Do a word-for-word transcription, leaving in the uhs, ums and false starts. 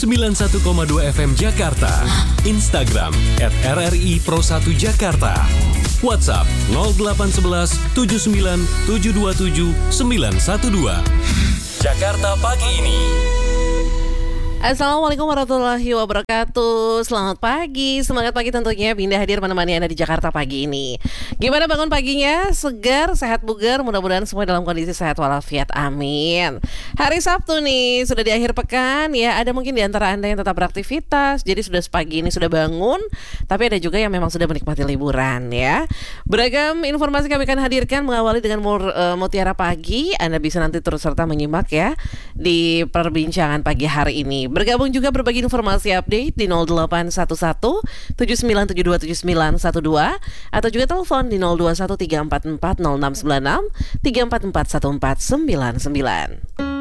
sembilan puluh satu koma dua F M Jakarta. Instagram at R R I Pro satu Jakarta. WhatsApp nol delapan satu satu tujuh sembilan tujuh dua tujuh sembilan satu dua. Jakarta Pagi Ini. Assalamualaikum warahmatullahi wabarakatuh. Selamat pagi, semangat pagi tentunya. Pindah hadir menemani Anda di Jakarta Pagi Ini. Gimana bangun paginya? Segar, sehat, bugar. Mudah-mudahan semua dalam kondisi sehat walafiat. Amin. Hari Sabtu nih, sudah di akhir pekan ya. Ada mungkin di antara Anda yang tetap beraktivitas, jadi sudah sepagi ini sudah bangun. Tapi ada juga yang memang sudah menikmati liburan ya. Beragam informasi kami akan hadirkan mengawali dengan mur, uh, Mutiara Pagi. Anda bisa nanti terus serta menyimak ya di perbincangan pagi hari ini. Bergabung juga berbagi informasi update di nol delapan satu satu tujuh sembilan tujuh dua tujuh sembilan satu dua atau juga telepon di nol dua satu tiga empat empat nol enam sembilan enam tiga empat empat satu empat sembilan sembilan.